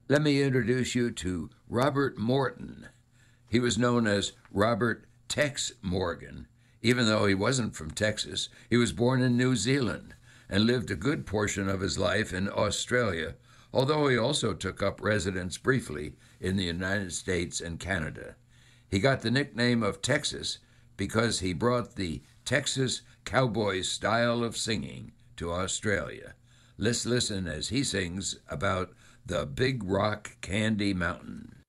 Let me introduce you to Robert Morton. He was known as Robert Tex Morgan. Even though he wasn't from Texas, he was born in New Zealand and lived a good portion of his life in Australia, although he also took up residence briefly in the United States and Canada. He got the nickname of Texas because he brought the Texas cowboy style of singing to Australia. Let's listen as he sings about the Big Rock Candy Mountain.